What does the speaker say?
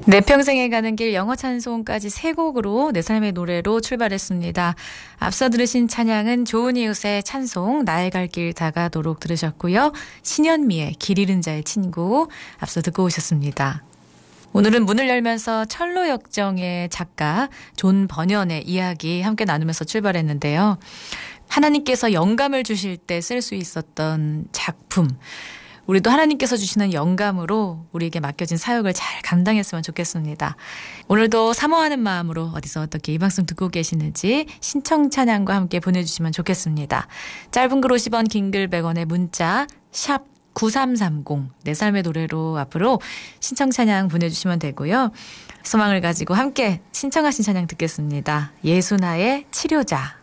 내 평생에 가는 길 영어 찬송까지 세 곡으로 내 삶의 노래로 출발했습니다. 앞서 들으신 찬양은 좋은 이웃의 찬송 나의 갈 길 다가도록 들으셨고요. 신현미의 길 잃은 자의 친구 앞서 듣고 오셨습니다. 오늘은 문을 열면서 철로 역정의 작가 존 버년의 이야기 함께 나누면서 출발했는데요. 하나님께서 영감을 주실 때 쓸 수 있었던 작품, 우리도 하나님께서 주시는 영감으로 우리에게 맡겨진 사역을 잘 감당했으면 좋겠습니다. 오늘도 사모하는 마음으로 어디서 어떻게 이 방송 듣고 계시는지 신청 찬양과 함께 보내주시면 좋겠습니다. 짧은 글 50원, 긴 글 100원의 문자 샵 9330 내 삶의 노래로 앞으로 신청 찬양 보내주시면 되고요. 소망을 가지고 함께 신청하신 찬양 듣겠습니다. 예수나의 치료자.